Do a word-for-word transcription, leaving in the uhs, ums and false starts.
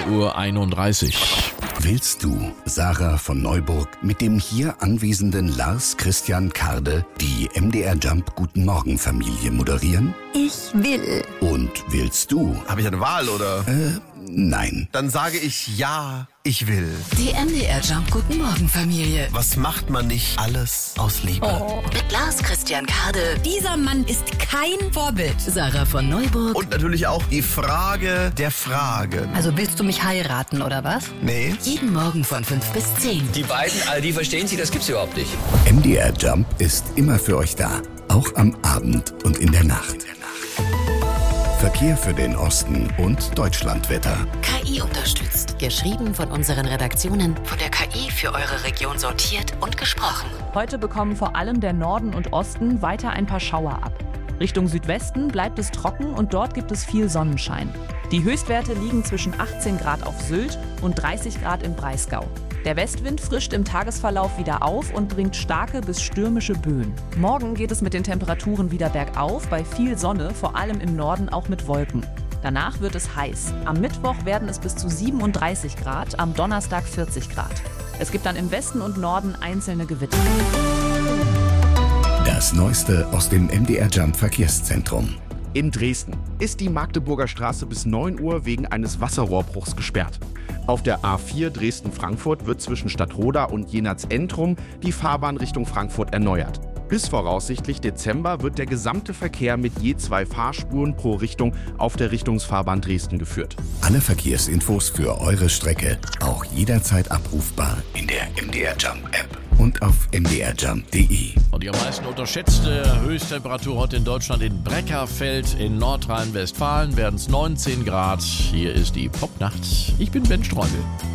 Uhr einunddreißig. Willst du, Sarah von Neuburg, mit dem hier anwesenden Lars Christian Karde die M D R Jump Guten Morgen Familie moderieren? Ich will. Und willst du? Habe ich eine Wahl, oder? Äh, nein. Dann sage ich ja, ich will. Die M D R Jump Guten Morgen Familie. Was macht man nicht alles aus Liebe? Oh. Mit Lars Christian Karde. Dieser Mann ist kein Vorbild. Sarah von Neuburg. Und natürlich auch die Frage der Fragen. Also willst du mich heiraten, oder was? Nee. Jeden Morgen von fünf bis zehn. Die beiden, all die verstehen Sie, das gibt's überhaupt nicht. M D R Jump ist immer für euch da. Auch am Abend und in der Nacht. Verkehr für den Osten und Deutschlandwetter. K I unterstützt. Geschrieben von unseren Redaktionen. Von der K I für eure Region sortiert und gesprochen. Heute bekommen vor allem der Norden und Osten weiter ein paar Schauer ab. Richtung Südwesten bleibt es trocken und dort gibt es viel Sonnenschein. Die Höchstwerte liegen zwischen achtzehn Grad auf Sylt und dreißig Grad im Breisgau. Der Westwind frischt im Tagesverlauf wieder auf und bringt starke bis stürmische Böen. Morgen geht es mit den Temperaturen wieder bergauf, bei viel Sonne, vor allem im Norden auch mit Wolken. Danach wird es heiß. Am Mittwoch werden es bis zu siebenunddreißig Grad, am Donnerstag vierzig Grad. Es gibt dann im Westen und Norden einzelne Gewitter. Das Neueste aus dem M D R Jump Verkehrszentrum. In Dresden ist die Magdeburger Straße bis neun Uhr wegen eines Wasserrohrbruchs gesperrt. Auf der A vier Dresden-Frankfurt wird zwischen Stadtroda und Jenatz-Entrum die Fahrbahn Richtung Frankfurt erneuert. Bis voraussichtlich Dezember wird der gesamte Verkehr mit je zwei Fahrspuren pro Richtung auf der Richtungsfahrbahn Dresden geführt. Alle Verkehrsinfos für eure Strecke auch jederzeit abrufbar in der M D R Jump App und auf m d r jump punkt d e. Und die am meisten unterschätzte Höchsttemperatur heute in Deutschland in Breckerfeld in Nordrhein-Westfalen werden es neunzehn Grad. Hier ist die Popnacht. Ich bin Ben Streubel.